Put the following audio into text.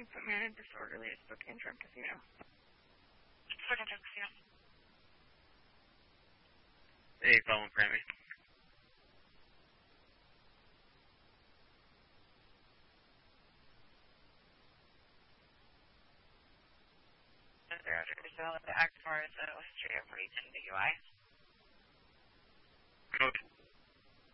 Equipment and disorderly at Spokane Trunk Casino. Spokane Trunk Casino. Hey, phone for me. The act for the history of recent DUI. Okay.